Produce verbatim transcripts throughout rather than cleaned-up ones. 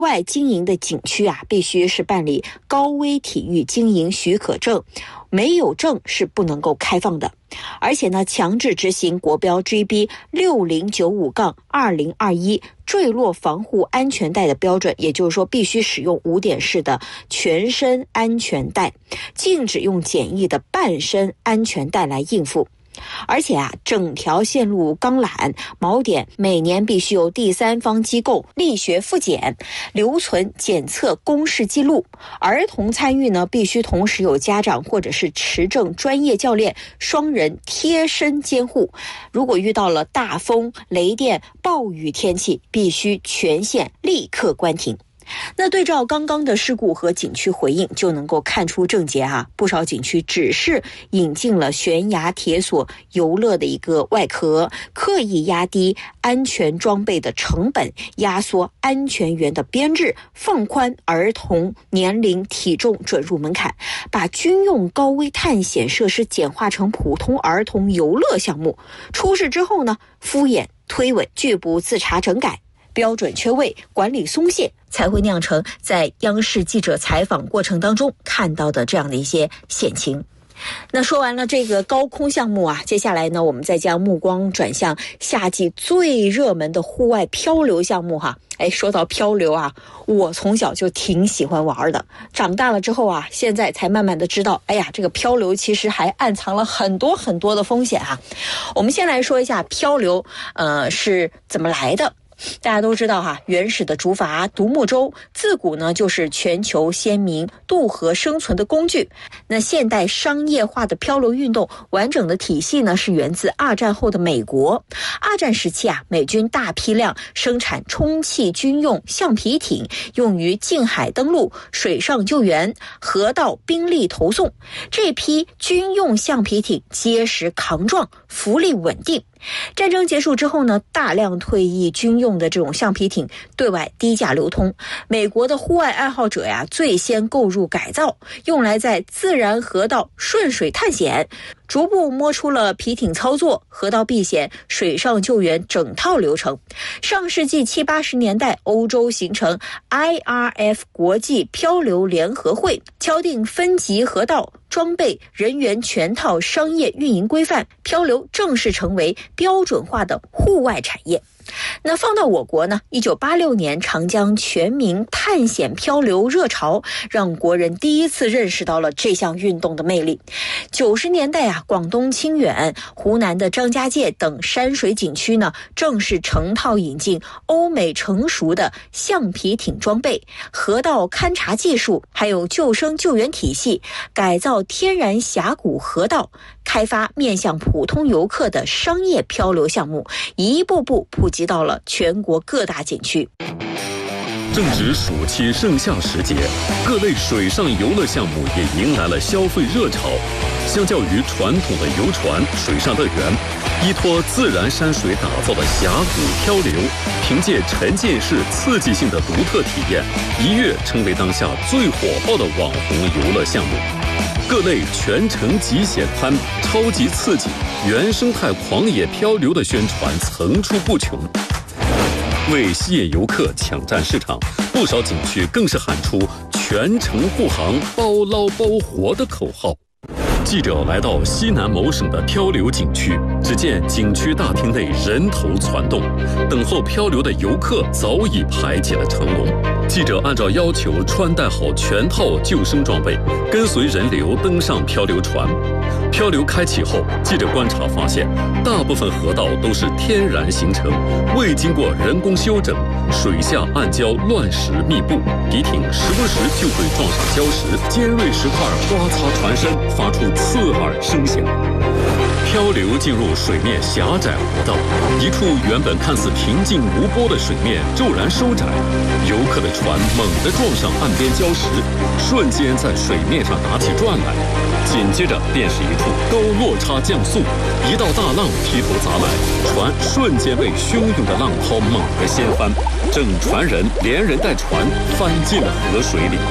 外经营的景区啊，必须是办理高危体育经营许可证，没有证是不能够开放的。而且呢，强制执行国标 G B 六零九五二零二一坠落防护安全带的标准，也就是说必须使用五点式的全身安全带，禁止用简易的半身安全带来应付。而且啊，整条线路钢缆锚点每年必须由第三方机构力学复检，留存检测公示记录。儿童参与呢，必须同时有家长或者是持证专业教练双人贴身监护。如果遇到了大风、雷电、暴雨天气，必须全线立刻关停。那对照刚刚的事故和景区回应，就能够看出症结啊。不少景区只是引进了悬崖铁索游乐的一个外壳，刻意压低安全装备的成本，压缩安全员的编制，放宽儿童年龄体重准入门槛，把军用高危探险设施简化成普通儿童游乐项目。出事之后呢，敷衍推诿，拒不自查整改，标准缺位，管理松懈，才会酿成在央视记者采访过程当中看到的这样的一些险情。那说完了这个高空项目啊，接下来呢，我们再将目光转向夏季最热门的户外漂流项目哈。哎，说到漂流啊，我从小就挺喜欢玩的，长大了之后啊，现在才慢慢的知道，哎呀，这个漂流其实还暗藏了很多很多的风险啊。我们先来说一下漂流，呃，是怎么来的。大家都知道哈，原始的竹筏、独木舟自古呢就是全球先民渡河生存的工具。那现代商业化的漂流运动完整的体系呢，是源自二战后的美国。二战时期啊，美军大批量生产充气军用橡皮艇，用于近海登陆、水上救援、河道兵力投送。这批军用橡皮艇结实抗撞，浮力稳定。战争结束之后呢，大量退役军用的这种橡皮艇对外低价流通。美国的户外爱好者呀，最先购入改造，用来在自然河道顺水探险，逐步摸出了皮艇操作、河道避险、水上救援整套流程。上世纪七八十年代，欧洲形成 I R F 国际漂流联合会，敲定分级河道、装备、人员全套商业运营规范，漂流正式成为标准化的户外产业。那放到我国呢，一九八六年长江全民探险漂流热潮，让国人第一次认识到了这项运动的魅力。九十年代啊，广东清远、湖南的张家界等山水景区呢，正是成套引进欧美成熟的橡皮艇装备、河道勘察技术，还有救生救援体系，改造天然峡谷河道，开发面向普通游客的商业漂流项目，一步步普及到了全国各大景区。 正值暑期盛夏时节，各类水上游乐项目也迎来了消费热潮。相较于传统的游船、水上乐园，依托自然山水打造的峡谷漂流，凭借沉浸式刺激性的独特体验，一跃成为当下最火爆的网红游乐项目。各类全程极险滩、超级刺激、原生态狂野漂流的宣传层出不穷。为吸引游客抢占市场，不少景区更是喊出全程护航、包捞包活的口号。记者来到西南某省的漂流景区，只见景区大厅内人头攒动，等候漂流的游客早已排起了成龙。记者按照要求穿戴好全套救生装备，跟随人流登上漂流船。漂流开启后，记者观察发现，大部分河道都是天然形成，未经过人工修整，水下暗礁乱石密布，敌艇时不时就会撞上礁石，尖锐石块刮擦船身，发出刺耳声响。漂流进入水面狭窄河道，一处原本看似平静无波的水面骤然收窄，游客的船猛地撞上岸边礁石，瞬间在水面上打起转来。紧接着便是一处高落差降速，一道大浪劈头砸来，船瞬间被汹涌的浪涛猛地掀翻，整船人连人带船翻进了河水里。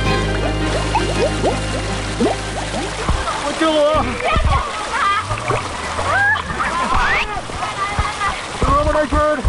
我救我！胳膊带圈儿。